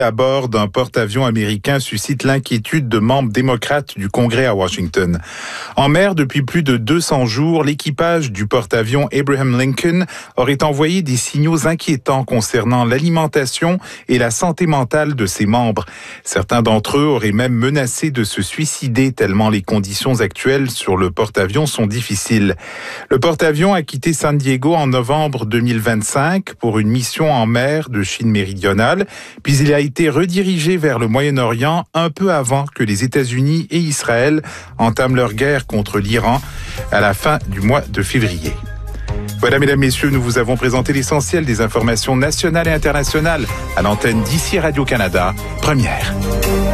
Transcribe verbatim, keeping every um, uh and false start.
à bord d'un porte-avions américain suscite l'inquiétude de membres démocrates du Congrès à Washington. En mer depuis plus de deux cents jours, l'équipage du porte-avions Abraham Lincoln aurait envoyé des signaux inquiétants concernant l'alimentation et la santé mentale de ses membres. Certains d'entre eux auraient même menacé de se suicider tellement les conditions actuelles sur le porte-avions sont difficiles. Le porte-avions a quitté San Diego en novembre deux mille vingt-cinq pour une mission en mer de Chine méridionale, puis il a été redirigé vers le Moyen-Orient un peu avant que les États-Unis et Israël entament leur guerre contre l'Iran à la fin du mois de février. Voilà, mesdames, messieurs, nous vous avons présenté l'essentiel des informations nationales et internationales à l'antenne d'I C I Radio-Canada, première.